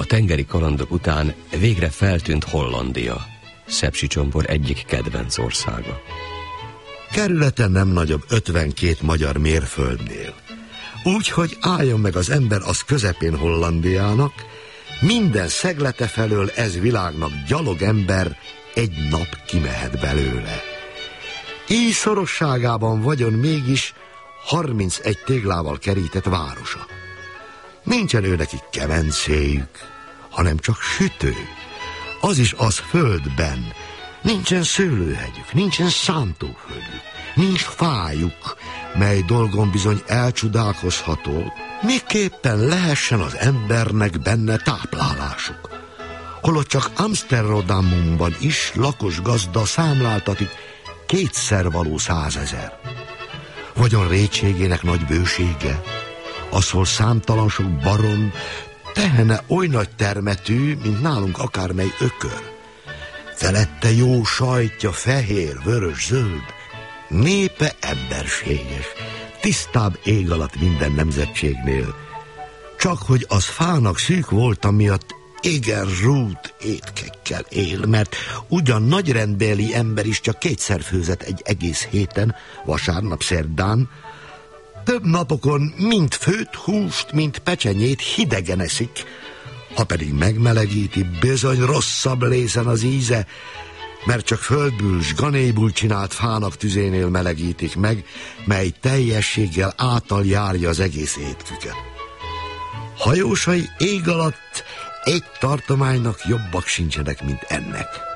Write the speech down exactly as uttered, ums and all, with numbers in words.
A tengeri kalandok után végre feltűnt Hollandia, Sepsicsomor egyik kedvenc országa. Kerülete nem nagyobb ötvenkét magyar mérföldnél. Úgyhogy álljon meg az ember az közepén Hollandiának, minden szeglete felől ez világnak gyalog ember egy nap kimehet belőle. Így szorosságában vagyon mégis harmincegy téglával kerített városa. Nincsen ő nekik kemencéjük, hanem csak sütő. Az is az földben. Nincsen szőlőhegyük, nincsen szántóföldjük, nincs fájuk, mely dolgon bizony elcsodálkozható, miképpen lehessen az embernek benne táplálásuk. Holott csak Amsterdamban is lakos gazda számláltatik kétszer való százezer. Vagyon rétségének nagy bősége, az, hol számtalan sok barom, tehene oly nagy termetű, mint nálunk akármely ökör. Felette jó sajtja, fehér, vörös, zöld, népe emberséges, tisztább ég alatt minden nemzetségnél. Csak hogy az fának szűk volt, miatt igen rút étkekkel él, mert ugyan nagyrendbeli ember is csak kétszer főzett egy egész héten, vasárnap, szerdán, több napokon mind főtt húst, mind pecsenyét hidegen eszik, ha pedig megmelegíti, bizony rosszabb lészen az íze, mert csak földből s ganéból csinált fának tüzénél melegítik meg, mely teljességgel által járja az egész étküket. Hajósai ég alatt egy tartománynak jobbak sincsenek, mint ennek.